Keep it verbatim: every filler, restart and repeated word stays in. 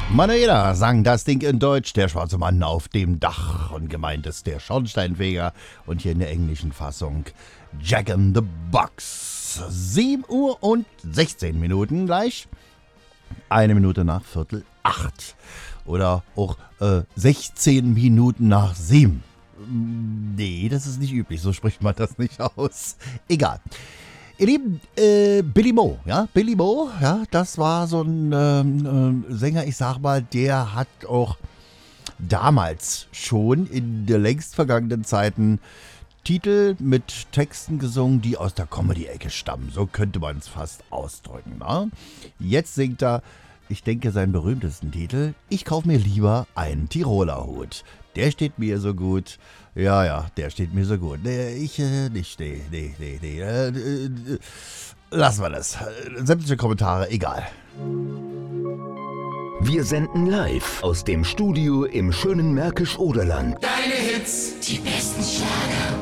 Manuela sang das Ding in Deutsch, der schwarze Mann auf dem Dach. Und gemeint ist der Schornsteinfeger. Und hier in der englischen Fassung Jack in the Box. sieben Uhr und sechzehn Minuten gleich. Eine Minute nach Viertel acht. Oder auch äh, sechzehn Minuten nach sieben. Nee, das ist nicht üblich, so spricht man das nicht aus. Egal. Ihr Lieben, äh, Billy Mo, ja, Billy Mo, ja, das war so ein ähm, äh, Sänger, ich sag mal, der hat auch damals schon in der längst vergangenen Zeiten Titel mit Texten gesungen, die aus der Comedy-Ecke stammen. So könnte man es fast ausdrücken. Ne? Jetzt singt er, ich denke, seinen berühmtesten Titel, ich kaufe mir lieber einen Tiroler Hut. Der steht mir so gut. Ja, ja, der steht mir so gut. Nee, ich äh, nicht. Nee, nee, nee, nee. Äh, äh, lassen wir das. Sämtliche Kommentare, egal. Wir senden live aus dem Studio im schönen Märkisch-Oderland. Deine Hits, die besten Schlager.